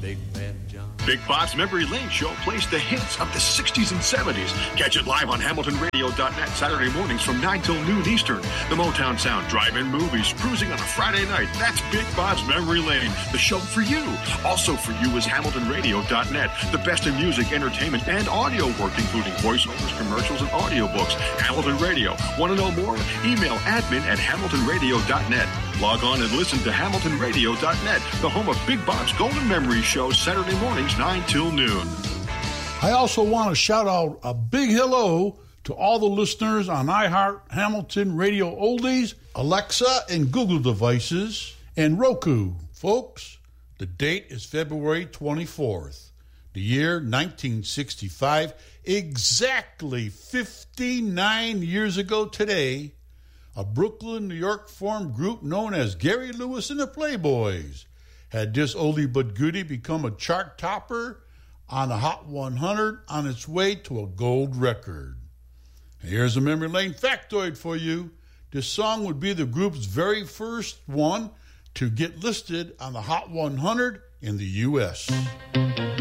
Big Bad John. Big Bob's Memory Lane Show plays the hits of the 60s and 70s. Catch it live on HamiltonRadio.net Saturday mornings from 9 till noon Eastern. The Motown Sound, drive-in movies, cruising on a Friday night. That's Big Bob's Memory Lane, the show for you. Also for you is HamiltonRadio.net, the best in music, entertainment, and audio work, including voiceovers, commercials, and audiobooks. Hamilton Radio. Want to know more? Email admin@HamiltonRadio.net. Log on and listen to HamiltonRadio.net, the home of Big Bob's Golden Memory Show, Saturday mornings, 9 till noon. I also want to shout out a big hello to all the listeners on iHeart Hamilton Radio Oldies, Alexa and Google devices, and Roku. Folks, the date is February 24th, the year 1965, exactly 59 years ago today. A Brooklyn, New York formed group known as Gary Lewis and the Playboys had this oldie but goodie become a chart topper on the Hot 100 on its way to a gold record. Here's a memory lane factoid for you. This song would be the group's very first one to get listed on the Hot 100 in the U.S.